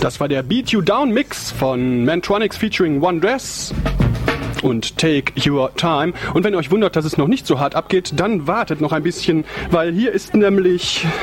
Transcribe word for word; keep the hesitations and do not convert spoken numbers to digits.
Das war der Beat You Down Mix von Mantronix featuring One Dress und Take Your Time. Und wenn ihr euch wundert, dass es noch nicht so hart abgeht, dann wartet noch ein bisschen, weil hier ist nämlich